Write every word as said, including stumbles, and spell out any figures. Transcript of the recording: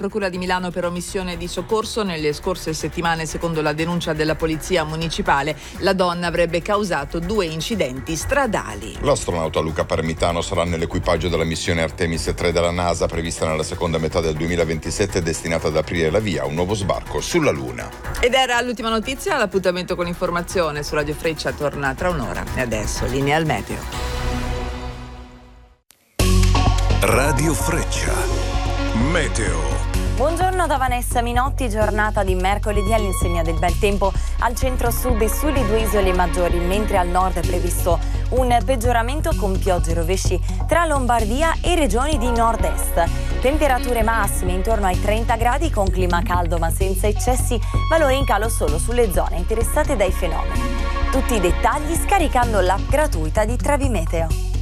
Procura di Milano per omissione di soccorso. Nelle scorse settimane, secondo la denuncia della Polizia Municipale, la donna avrebbe causato due incidenti stradali. L'astronauta Luca Parmitano sarà nell'equipaggio della missione Artemis tre della NASA, prevista nella seconda metà del duemilaventisette, destinata ad aprire la via a un nuovo sbarco sulla Luna. Ed era l'ultima notizia. L'appuntamento con l'informazione su Radio Freccia torna tra un'ora. E adesso linea al meteo. Radio Freccia. Meteo. Buongiorno da Vanessa Minotti, giornata di mercoledì all'insegna del bel tempo al centro-sud e sulle due isole maggiori, mentre al nord è previsto un peggioramento con piogge e rovesci tra Lombardia e regioni di nord-est. Temperature massime intorno ai trenta gradi con clima caldo ma senza eccessi, valori in calo solo sulle zone interessate dai fenomeni. Tutti i dettagli scaricando l'app gratuita di Trevimeteo.